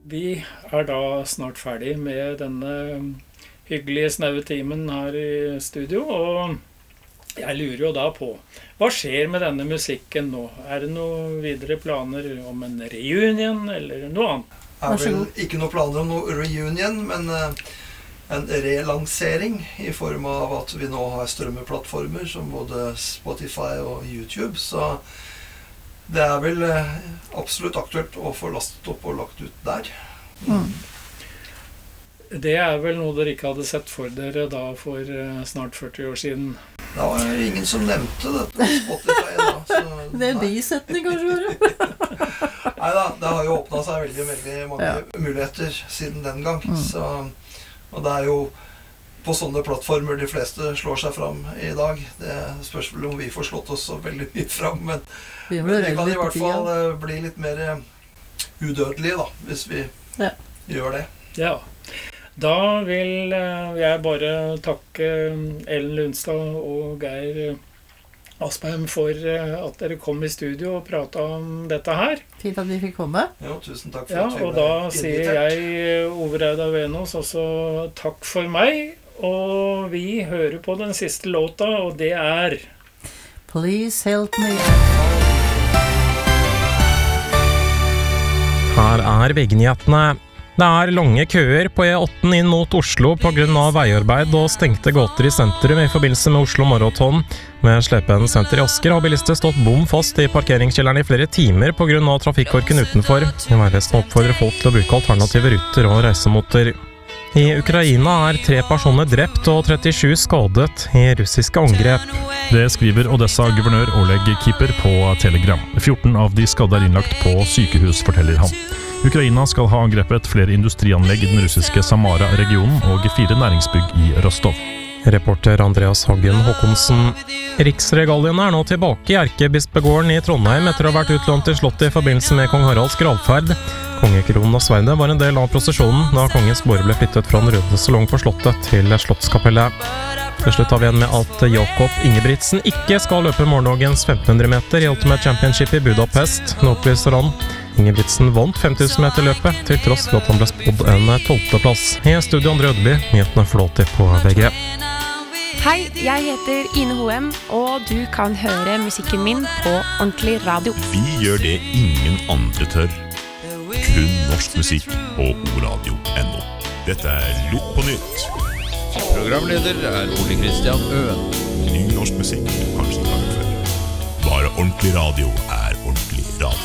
Vi da snart ferdig med denne hyggelige snaue timen her i studio, og jeg lurer jo da på, hva skjer med denne musikken nå? Det noen videre planer om en reunion eller noe annet? Det vel ikke noen planer om noe reunion, men en relansering i form av at vi nå har strømmeplattformer som både Spotify og YouTube, så det vel absolutt aktuelt å få lastet opp og lagt ut der. Det vel noe dere ikke hadde sett for dere da for snart 40 år siden? Det var ingen som nevnte dette på Spotify da. Så, det bisetning kanskje? Neida, det har jo åpnet seg veldig, veldig mange muligheter siden den gang. Så, og det jo på sånne plattformer de fleste slår seg fram i dag. Det spørs vel om vi får slått oss så veldig mye fram, men vi kan i hvert fall bli litt mer udødelige da, hvis vi gjør det. Ja. Da vil jeg bare takke Ellen Lundstad og Geir Aspeim for at dere kom i studio og pratet om dette her. Fint at vi fikk komme. Ja, tusen takk for at vi og da sier jeg, Ove Reidar Venås, også takk for meg, og vi hører på den siste låta, og det Please Help Me. Her VG-nyhetene. Det lange køer på E8 inn mot Oslo på grunn av veiarbeid og stengte gåter i sentrum i forbindelse med Oslo Marathon. Ved Slependen senter i Asker har bilister stått bom fast i parkeringskjelleren i flere timer på grunn av trafikkorken utenfor. Vegvesenet oppfordrer folk til å bruke alternative ruter og reisemåter. I Ukraina 3 personer drept og 37 skadet i russiske angrep. Det skriver Odessa-guvernør Oleg Kiper på Telegram. 14 av de skadde innlagt på sykehus, forteller han. Ukraina skal ha angrepet flere industrianlegg i den russiske Samara-regionen og 4 næringsbygg i Rostov. Reporter Andreas Hagen Håkonsen. Riksregaliene nå tilbake i Erkebispegården i Trondheim etter å ha vært utlånt til slottet i forbindelse med kong Haralds gravferd. Kongekronen og sverdet var en del av prosesjonen da kongens båre ble flyttet fra den røde salong på slottet til Slottskapellet. Til slutt har vi igjen med at Jakob Ingebrigtsen ikke skal løpe morgendagens 1500 meter i Ultimate Championship i Budapest. Nå opplyser han. Ingebrigtsen vant 5000 meter løpet, til tross for at han ble spådd en 12. plass. I studio Andre Ødeby, nyhetene flåter på VG. Hei, jeg heter Ine Hoem, og du kan høre musikken min på Ordentlig Radio. Vi gjør det ingen andre tør. Kun norsk musikk på oradio.no. Dette Lytt på nytt. Programleder Ole Kristian Øen. Ny norsk musikk du kanskje ikke har hørt før. Bare Ordentlig Radio ordentlig radio.